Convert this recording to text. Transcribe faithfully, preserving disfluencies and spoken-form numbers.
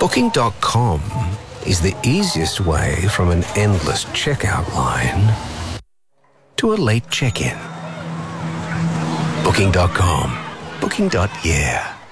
Booking dot com is the easiest way from an endless checkout line to a late check-in. Booking dot com. Booking. Yeah.